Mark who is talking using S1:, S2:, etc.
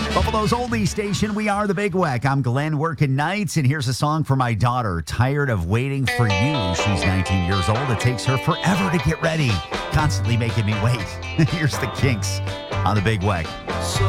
S1: Buffalo's oldie station, we are the Big Weck. I'm Glenn, working nights, and here's a song for my daughter, Tired of Waiting for You. She's 19 years old. It takes her forever to get ready, constantly making me wait. Here's the Kinks on the Big Weck.
S2: So